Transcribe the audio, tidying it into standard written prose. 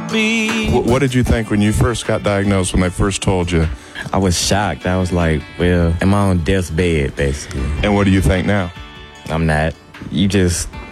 be. What did you think when you first got diagnosed, when they first told you? I was shocked. I was like, well, am I on death's bed, basically? And what do you think now? I'm not. You just